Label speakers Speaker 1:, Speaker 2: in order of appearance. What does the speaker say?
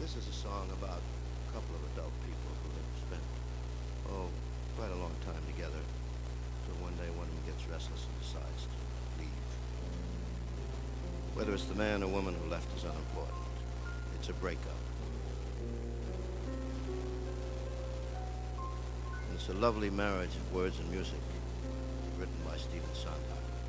Speaker 1: This is a song about a couple of adult people who have spent, oh, quite a long time together. So one day one of them gets restless and decides to leave. Whether it's the man or woman who left is unimportant. It's a breakup. And it's a lovely marriage of words and music written by Stephen Sondheim.